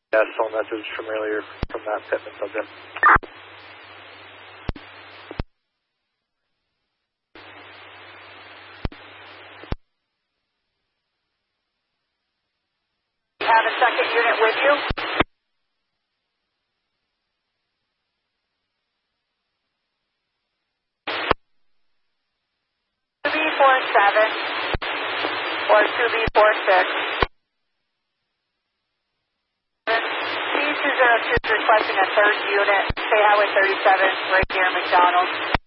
Yeah, cell message from earlier from that Pittman subject. Have a second unit with you. B47 or 2B46. C202 is requesting a third unit. Say Highway 37 right here in McDonald's.